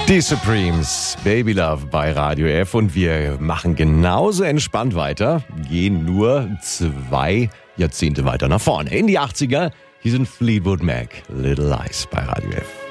Die Supremes, Baby Love bei Radio F und wir machen genauso entspannt weiter, gehen nur 2 Jahrzehnte weiter nach vorne, in die 80er. Hier sind Fleetwood Mac, Little Lies bei Radio F.